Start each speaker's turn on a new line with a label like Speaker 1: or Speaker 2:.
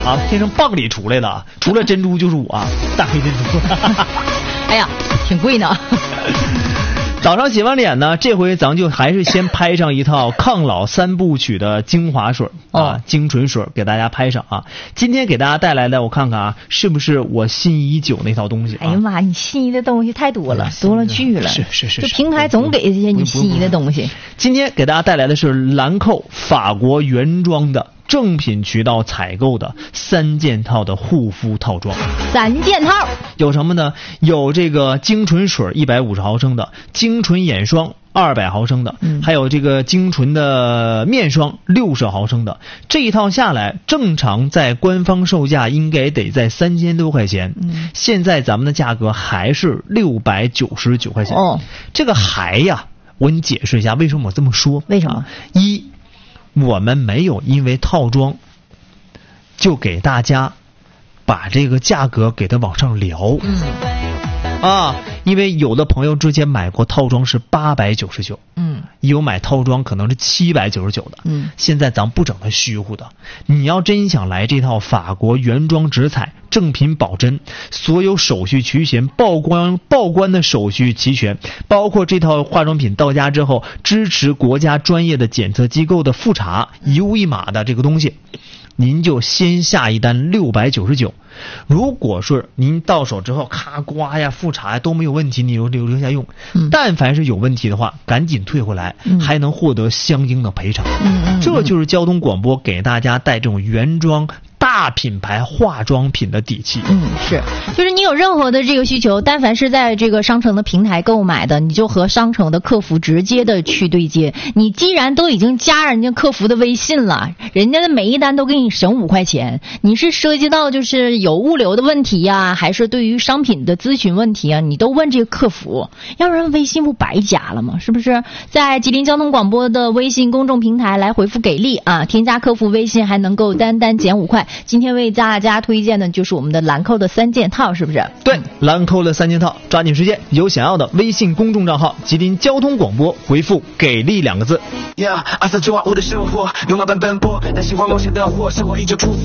Speaker 1: 啊，变成蚌里出来了，除了珍珠就是我，大黑珍珠。
Speaker 2: 哎呀，挺贵呢。
Speaker 1: 早上洗完脸呢，这回咱就还是先拍上一套抗老3部曲的精华水啊，精纯水给大家拍上啊。今天给大家带来的，我看看啊，是不是我心仪已久那套东西？
Speaker 2: 哎呀妈，你心仪的东西太多了，多了去了。
Speaker 1: 是。
Speaker 2: 就平台总给这些你心仪的东西。
Speaker 1: 今天给大家带来的是兰蔻法国原装的正品渠道采购的3件套的护肤套装。
Speaker 2: 3件套
Speaker 1: 有什么呢？有这个精纯水150毫升的，精纯眼霜200毫升的，还有这个精纯的面霜60毫升的。这一套下来，正常在官方售价应该得在3000多块钱，现在咱们的价格还是699块钱。这个还呀，我给你解释一下为什么我这么说。
Speaker 2: 为什么？
Speaker 1: 一，我们没有因为套装就给大家把这个价格给它往上聊。因为有的朋友之前买过套装是899，有买套装可能是799的，现在咱不整那虚乎的。你要真想来这套法国原装直采，正品保真，所有手续齐全，报关的手续齐全，包括这套化妆品到家之后支持国家专业的检测机构的复查，一物一码的这个东西，您就先下一单699。如果说您到手之后咔刮呀复查呀都没有问题，你留下用，但凡是有问题的话赶紧退回来，还能获得相应的赔偿。这就是交通广播给大家带这种原装大品牌化妆品的底气。
Speaker 2: 是，就是你有任何的这个需求，但凡是在这个商城的平台购买的，你就和商城的客服直接的去对接。你既然都已经加人家客服的微信了，人家的每一单都给你省5块钱，你是涉及到就是有物流的问题呀，还是对于商品的咨询问题啊，你都问这个客服，要不然微信不白加了吗？是不是？在吉林交通广播的微信公众平台来回复给力啊，添加客服微信还能够单减5块。今天为大家推荐的就是我们的兰蔻的3件套，是不是？
Speaker 1: 对，兰蔻的3件套，抓紧时间，有想要的微信公众账号吉林交通广播回复给力2个字。
Speaker 3: 阿萨就我的生活，用老板奔波，但喜欢冒险的我，生活依旧出